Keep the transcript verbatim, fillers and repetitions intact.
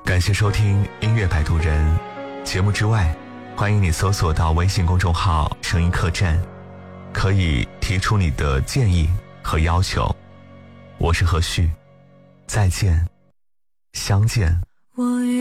感谢收听音乐摆渡人节目之外，欢迎你搜索到微信公众号声音客栈，可以提出你的建议和要求。我是何旭，再见，相见。